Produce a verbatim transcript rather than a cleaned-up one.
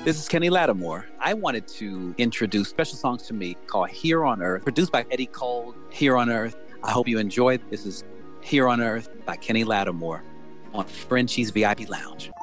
This is Kenny Lattimore. I wanted to introduce special songs to me called Here on Earth, produced by Eddie Cole, Here on Earth. I hope you enjoy. This is Here on Earth by Kenny Lattimore on Frenchie's V I P Lounge.